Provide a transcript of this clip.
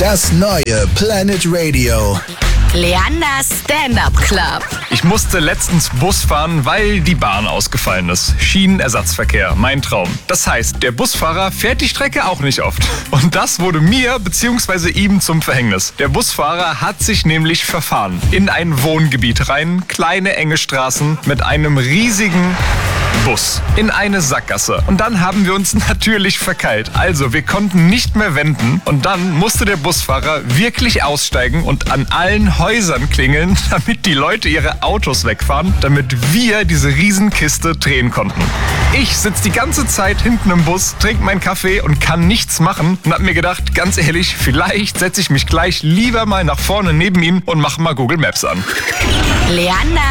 Das neue Planet Radio. Leanders Stand-Up Club. Ich musste letztens Bus fahren, weil die Bahn ausgefallen ist. Schienenersatzverkehr, mein Traum. Das heißt, der Busfahrer fährt die Strecke auch nicht oft. Und das wurde mir bzw. ihm zum Verhängnis. Der Busfahrer hat sich nämlich verfahren. In ein Wohngebiet rein, kleine enge Straßen mit einem riesigen Bus in eine Sackgasse. Und dann haben wir uns natürlich verkeilt. Also, wir konnten nicht mehr wenden. Und dann musste der Busfahrer wirklich aussteigen und an allen Häusern klingeln, damit die Leute ihre Autos wegfahren, damit wir diese Riesenkiste drehen konnten. Ich sitze die ganze Zeit hinten im Bus, trinke meinen Kaffee und kann nichts machen und hab mir gedacht, ganz ehrlich, vielleicht setze ich mich gleich lieber mal nach vorne neben ihn und mache mal Google Maps an. Leander